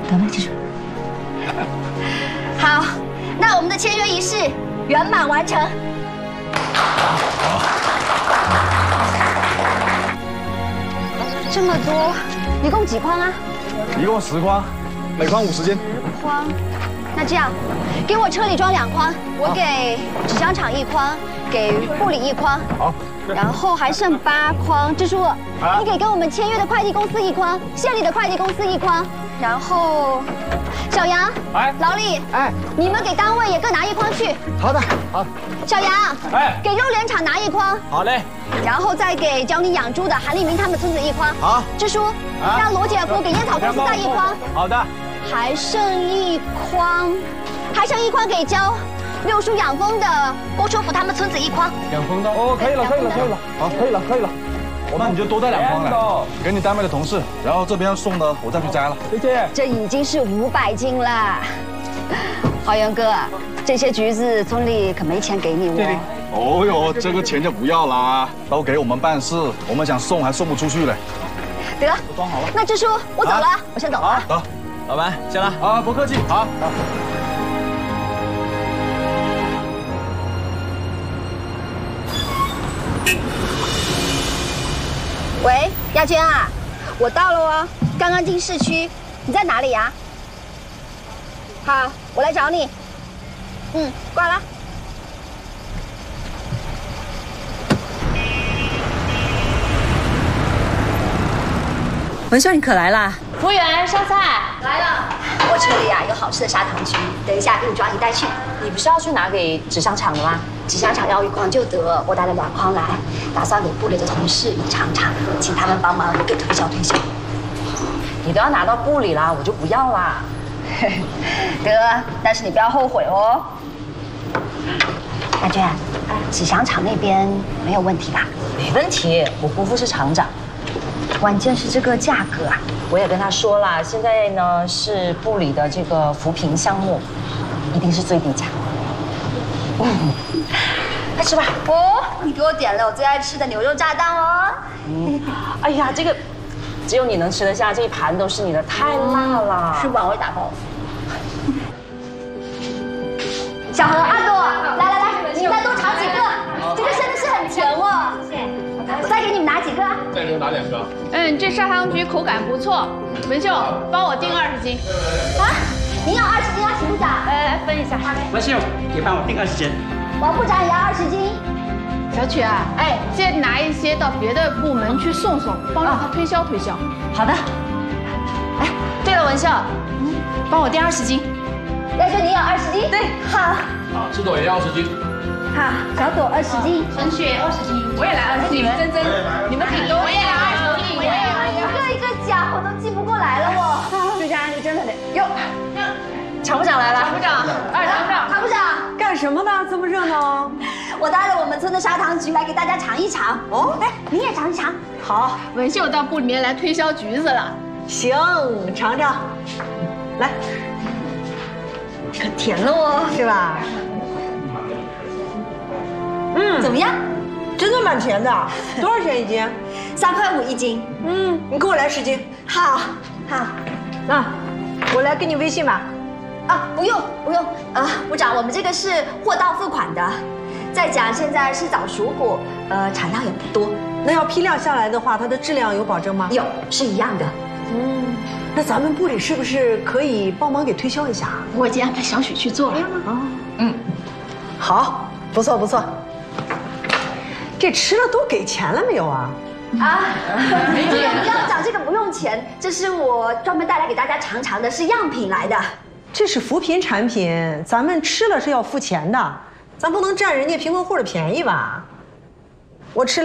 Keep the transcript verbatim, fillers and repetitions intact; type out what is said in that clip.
得吗，技术？好，那我们的签约仪式圆满完成。这么多，一共几筐啊？ 一共十筐，每筐五十斤。 十筐，那这样，给我车里装两筐，我给纸箱厂一筐，给部里一筐。 好。 然后还剩八筐，支书，你给跟我们签约的快递公司一筐，县里的快递公司一筐，然后小杨，哎，老李，哎，你们给单位也各拿一筐去。 好的，好。 小杨，哎，给肉联厂拿一筐。 好嘞。 然后再给教你养猪的韩立明他们村子一筐。好。支书，让罗姐夫给烟草公司带一筐。 好的。还剩一筐，还剩一筐给交。 六叔养蜂的郭秋福他们村子一筐， 养蜂的哦，可以了，可以了，可以了，好，可以了，可以了。那你就多带两筐来，给你单位的同事，然后这边送的我再去摘了。谢谢。 这已经是五百斤了，华元哥，这些橘子村里可没钱给你哦。 哦哟，这个钱就不要啦，都给我们办事，我们想送还送不出去嘞。 得，都装好了。那支书，我走了，我先走了。 走，老板，先了啊，不客气，好。 喂，亚娟啊，我到了哦，刚刚进市区，你在哪里呀？好，我来找你。嗯，挂了。 文秀，你可来啦！ 服务员，上菜来了。我车里啊有好吃的砂糖橘，等一下给你抓一袋去。 你不是要去拿给纸箱厂的吗？ 纸箱厂要一筐就得，我带了两筐来，打算给部里的同事尝尝，请他们帮忙给推销推销。 你都要拿到部里啦，我就不要啦。 得，但是你不要后悔哦。亚娟，纸箱厂那边没有问题吧？ 没问题，我姑父是厂长。 关键是这个价格啊， 我也跟他说了，现在呢是部里的这个扶贫项目，一定是最低价。 嗯，快吃吧！ 哦，你给我点了我最爱吃的牛肉炸弹哦。 嗯，哎呀，这个只有你能吃得下，这一盘都是你的，太辣了。 吃不完我会打包。小何、阿朵，来来来，你们再多尝几个，这个真的是很甜哦。谢谢。我再给你们拿几个。 再给我拿两个。 嗯，这砂糖橘口感不错。文秀，帮我订二十斤。 啊？ 您要二十斤啊，邢部长。 来来分一下。 文秀，也帮我订二十斤。 王部长也要二十斤。 小曲啊，哎，先拿一些到别的部门去送送，帮助他推销推销。 好的。哎，对了，文秀，嗯，帮我订二十斤。 要说你有二十斤？ 对， 好。 好，赤朵也要二十斤。 好，小朵二十斤。 陈雪二十斤，我也来二十斤。珍珍，你们挺多。我也来二十斤。我也来。 一个一个讲，我都记不过来了我。 这家是真的得哟。 厂部长来了， 厂部长，二厂部长， 厂部长干什么呢？这么热闹？ 我带了我们村的砂糖橘来给大家尝一尝。哦，哎，你也尝一尝。 好， 文秀到部里面来推销橘子了。 行，尝尝，来，可甜了哦，是吧？嗯， 怎么样？ 真的蛮甜的。多少钱一斤？ 三块五一斤。 嗯，你给我来十斤。 好，好。 那我来给你微信吧。 啊，不用不用啊，部长，我们这个是货到付款的。再讲现在是早熟果，呃，产量也不多。 那要批量下来的话，它的质量有保证吗？ 有，是一样的。 嗯，那咱们部里是不是可以帮忙给推销一下？ 我已经安排小许去做了。 啊，嗯，好，不错不错。这吃了都给钱了没有啊？ 啊，不用不要讲这个不用钱，这是我专门带来给大家尝尝的，是样品来的。 这是扶贫产品，咱们吃了是要付钱的，咱不能占人家贫困户的便宜吧？我吃了。